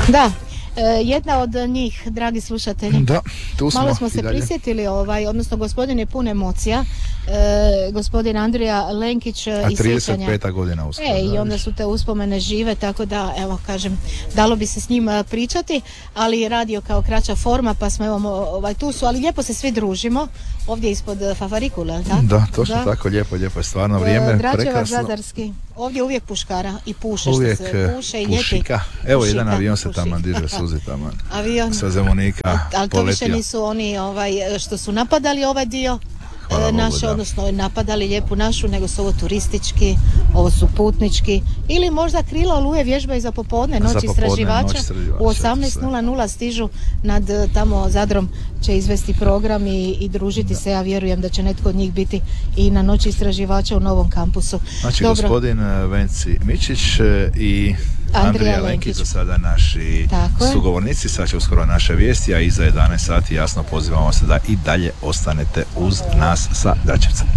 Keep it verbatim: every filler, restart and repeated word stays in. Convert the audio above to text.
Da. Jedna od njih, dragi slušatelji, da, tu smo, malo smo se prisjetili, ovaj, odnosno gospodin je pun emocija, e, gospodin Andrija Lenkić a iz trideset peta godina uskoro. E, i onda su te uspomene žive, tako da, evo, kažem, dalo bi se s njim pričati, ali radio kao kraća forma, pa smo, evo, ovaj, tu su, ali lijepo se svi družimo, ovdje ispod Favarikula, da? Da, točno da. Tako, lijepo, lijepo je stvarno vrijeme, Dračevac prekrasno. Zadarski, ovdje uvijek puškara i puše, uvijek što se puše i ljeti. Pušika. Evo pušika, jedan avion se pušika. tamo diže suzi tamo. Avion. Sa Zemunika ali to poletio. više nisu oni ovaj, što su napadali ovaj dio Hvala naše, Bogu, da. odnosno napadali lijepu našu, nego su ovo turistički, ovo su putnički, ili možda krila oluje vježbaju za popodne, noć istraživača, u osamnaest nula nula stižu nad tamo Zadrom, će izvesti program i, i družiti da. se, ja vjerujem da će netko od njih biti i na noći istraživača u novom kampusu. Znači Dobro. Gospodin Venci Mičić i Andrija, Andrija Lenkić za sada naši sugovornici. Sad će uskoro naše vijesti, a iza jedanaest sati jasno pozivamo se da i dalje ostanete uz nas sa Dračevca.